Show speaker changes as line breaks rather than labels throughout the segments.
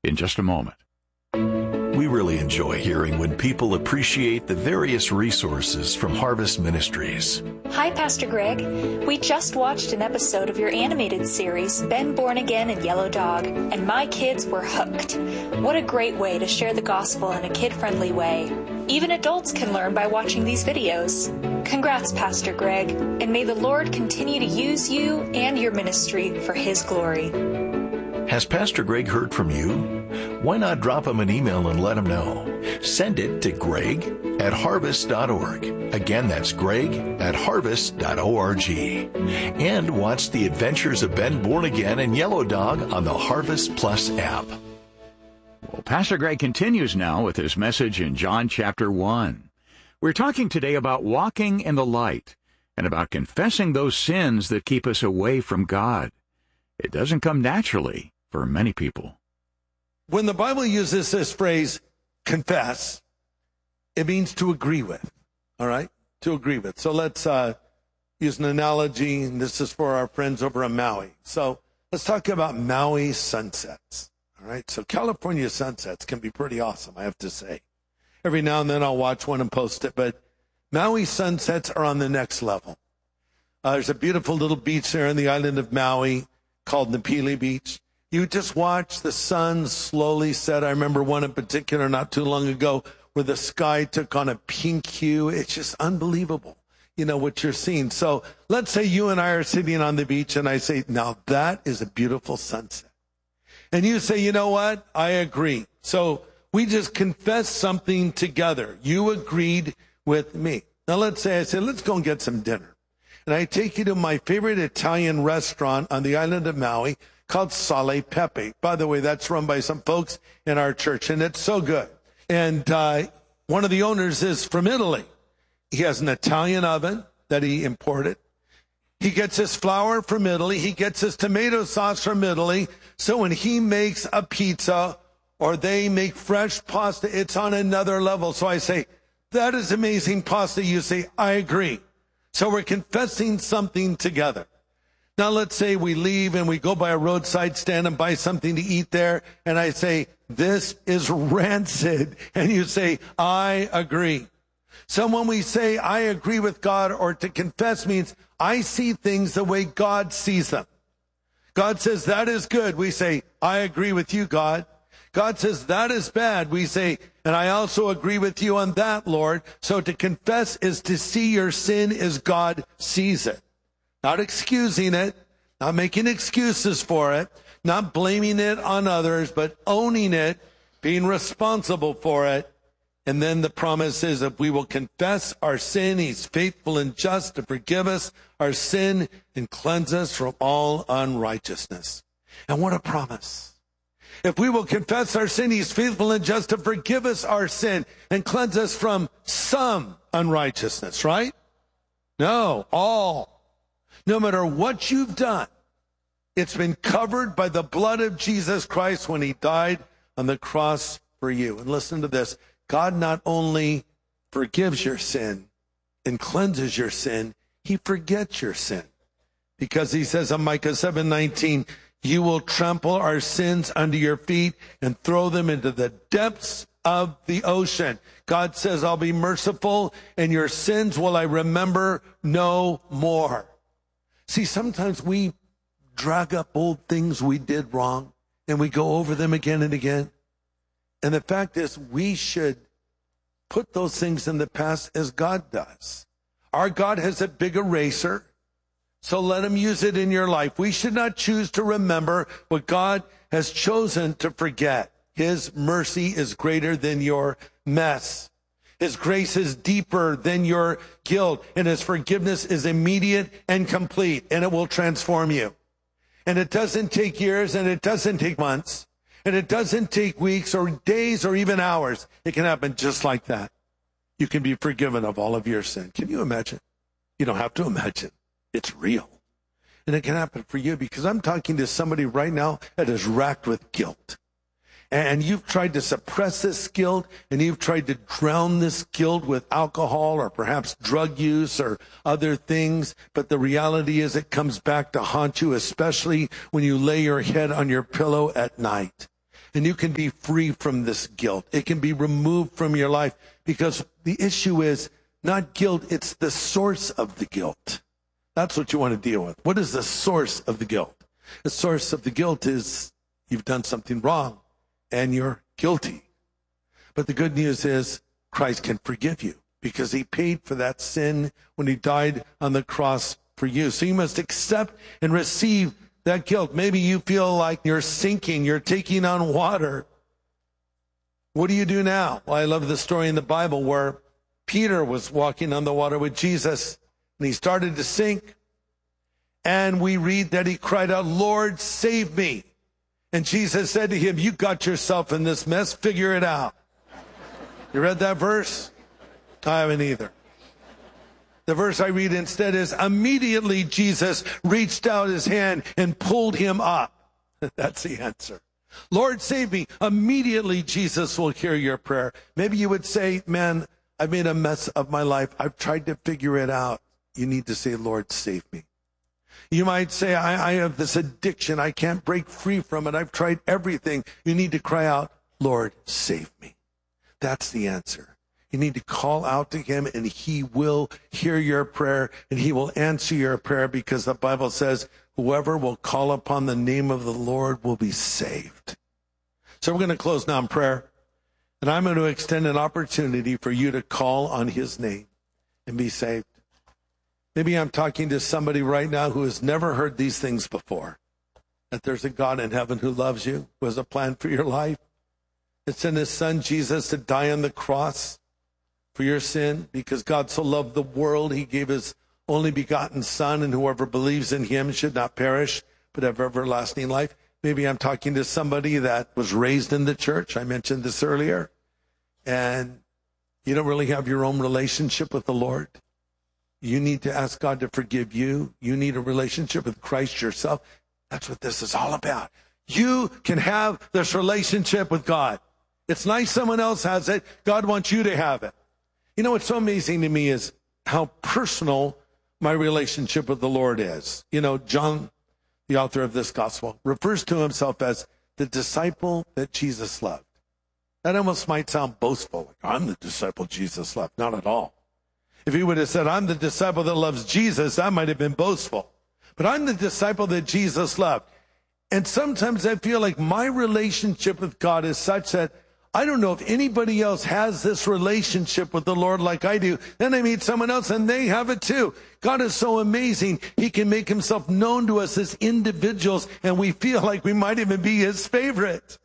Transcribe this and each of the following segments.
in just a moment.
We really enjoy hearing when people appreciate the various resources from Harvest Ministries.
Hi, Pastor Greg. We just watched an episode of your animated series, Ben Born Again and Yellow Dog, and my kids were hooked. What a great way to share the gospel in a kid-friendly way. Even adults can learn by watching these videos. Congrats, Pastor Greg, and may the Lord continue to use you and your ministry for His glory.
Has Pastor Greg heard from you? Why not drop him an email and let him know? Send it to greg@harvest.org. Again, that's greg@harvest.org. And watch the adventures of Ben Born Again and Yellow Dog on the Harvest Plus app.
Well, Pastor Greg continues now with his message in John chapter 1. We're talking today about walking in the light and about confessing those sins that keep us away from God. It doesn't come naturally for many people.
When the Bible uses this phrase, confess, it means to agree with, all right? To agree with. So let's use an analogy, and this is for our friends over in Maui. So let's talk about Maui sunsets, all right? So California sunsets can be pretty awesome, I have to say. Every now and then I'll watch one and post it, but Maui sunsets are on the next level. There's a beautiful little beach there on the island of Maui called Napili Beach. You just watch the sun slowly set. I remember one in particular not too long ago where the sky took on a pink hue. It's just unbelievable, what you're seeing. So let's say you and I are sitting on the beach and I say, now that is a beautiful sunset. And you say, you know what? I agree. So we just confessed something together. You agreed with me. Now let's say I said, let's go and get some dinner. And I take you to my favorite Italian restaurant on the island of Maui called Sale Pepe. By the way, that's run by some folks in our church, and it's so good. And one of the owners is from Italy. He has an Italian oven that he imported. He gets his flour from Italy. He gets his tomato sauce from Italy. So when he makes a pizza or they make fresh pasta, it's on another level. So I say, that is amazing pasta. You say, I agree. So we're confessing something together. Now let's say we leave and we go by a roadside stand and buy something to eat there. And I say, this is rancid. And you say, I agree. So when we say, I agree with God, or to confess means I see things the way God sees them. God says, that is good. We say, I agree with you, God. God says, that is bad. We say, and I also agree with you on that, Lord. So to confess is to see your sin as God sees it. Not excusing it, not making excuses for it, not blaming it on others, but owning it, being responsible for it. And then the promise is if we will confess our sin, He's faithful and just to forgive us our sin and cleanse us from all unrighteousness. And what a promise. If we will confess our sin, He's faithful and just to forgive us our sin and cleanse us from some unrighteousness, right? No, all. No matter what you've done, it's been covered by the blood of Jesus Christ when He died on the cross for you. And listen to this. God not only forgives your sin and cleanses your sin, He forgets your sin. Because He says in Micah 7:19, you will trample our sins under your feet and throw them into the depths of the ocean. God says, I'll be merciful and your sins will I remember no more. See, sometimes we drag up old things we did wrong and we go over them again and again. And the fact is, we should put those things in the past as God does. Our God has a big eraser, so let Him use it in your life. We should not choose to remember what God has chosen to forget. His mercy is greater than your mess. His grace is deeper than your guilt, and His forgiveness is immediate and complete, and it will transform you. And it doesn't take years, and it doesn't take months, and it doesn't take weeks or days or even hours. It can happen just like that. You can be forgiven of all of your sin. Can you imagine? You don't have to imagine. It's real. And it can happen for you, because I'm talking to somebody right now that is racked with guilt. And you've tried to suppress this guilt, and you've tried to drown this guilt with alcohol or perhaps drug use or other things. But the reality is it comes back to haunt you, especially when you lay your head on your pillow at night. And you can be free from this guilt. It can be removed from your life, because the issue is not guilt, it's the source of the guilt. That's what you want to deal with. What is the source of the guilt? The source of the guilt is you've done something wrong and you're guilty. But the good news is Christ can forgive you because he paid for that sin when he died on the cross for you. So you must accept and receive that guilt. Maybe you feel like you're sinking, you're taking on water. What do you do now? Well, I love the story in the Bible where Peter was walking on the water with Jesus and he started to sink. And we read that he cried out, "Lord, save me." And Jesus said to him, "You got yourself in this mess, figure it out." You read that verse? I haven't either. The verse I read instead is, immediately Jesus reached out his hand and pulled him up. That's the answer. Lord, save me. Immediately Jesus will hear your prayer. Maybe you would say, man, I've made a mess of my life. I've tried to figure it out. You need to say, Lord, save me. You might say, I have this addiction. I can't break free from it. I've tried everything. You need to cry out, Lord, save me. That's the answer. You need to call out to him and he will hear your prayer and he will answer your prayer, because the Bible says whoever will call upon the name of the Lord will be saved. So we're going to close now in prayer, and I'm going to extend an opportunity for you to call on his name and be saved. Maybe I'm talking to somebody right now who has never heard these things before, that there's a God in heaven who loves you, who has a plan for your life. It's in his son Jesus to die on the cross for your sin, because God so loved the world, he gave his only begotten son, and whoever believes in him should not perish, but have everlasting life. Maybe I'm talking to somebody that was raised in the church. I mentioned this earlier. And you don't really have your own relationship with the Lord. You need to ask God to forgive you. You need a relationship with Christ yourself. That's what this is all about. You can have this relationship with God. It's nice someone else has it. God wants you to have it. You know, what's so amazing to me is how personal my relationship with the Lord is. You know, John, the author of this gospel, refers to himself as the disciple that Jesus loved. That almost might sound boastful. Like, I'm the disciple Jesus loved. Not at all. If he would have said, I'm the disciple that loves Jesus, that might have been boastful. But I'm the disciple that Jesus loved. And sometimes I feel like my relationship with God is such that I don't know if anybody else has this relationship with the Lord like I do. Then I meet someone else and they have it too. God is so amazing. He can make himself known to us as individuals, and we feel like we might even be his favorite.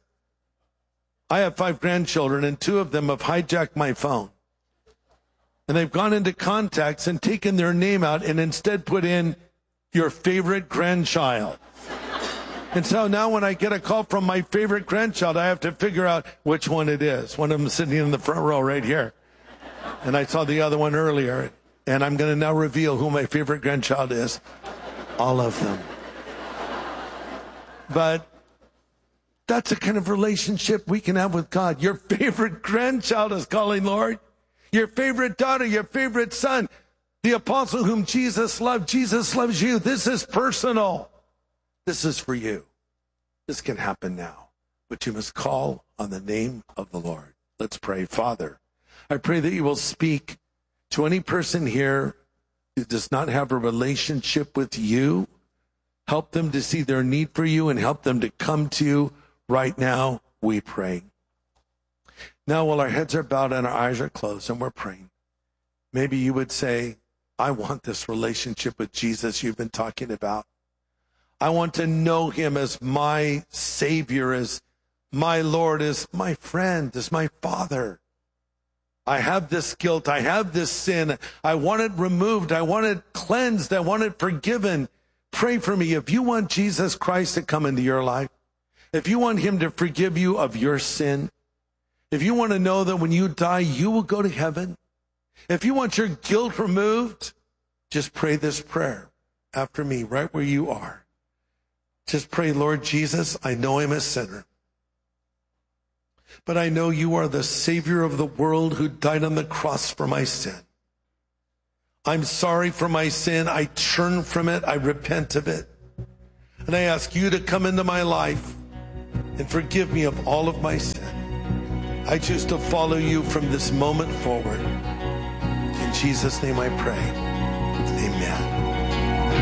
I have 5 grandchildren, and 2 of them have hijacked my phone. And they've gone into contacts and taken their name out and instead put in your favorite grandchild. And so now when I get a call from my favorite grandchild, I have to figure out which one it is. One of them sitting in the front row right here. And I saw the other one earlier. And I'm going to now reveal who my favorite grandchild is. All of them. But that's a kind of relationship we can have with God. Your favorite grandchild is calling, Lord. Your favorite daughter, your favorite son. The apostle whom Jesus loved. Jesus loves you. This is personal. This is for you. This can happen now, but you must call on the name of the Lord. Let's pray. Father, I pray that you will speak to any person here who does not have a relationship with you. Help them to see their need for you and help them to come to you right now, we pray. Now, while our heads are bowed and our eyes are closed and we're praying, maybe you would say, I want this relationship with Jesus you've been talking about. I want to know him as my Savior, as my Lord, as my friend, as my Father. I have this guilt. I have this sin. I want it removed. I want it cleansed. I want it forgiven. Pray for me. If you want Jesus Christ to come into your life, if you want him to forgive you of your sin, if you want to know that when you die, you will go to heaven, if you want your guilt removed, just pray this prayer after me right where you are. Just pray, Lord Jesus, I know I'm a sinner, but I know you are the Savior of the world who died on the cross for my sin. I'm sorry for my sin. I turn from it. I repent of it. And I ask you to come into my life and forgive me of all of my sin. I choose to follow you from this moment forward. In Jesus' name I pray. Amen.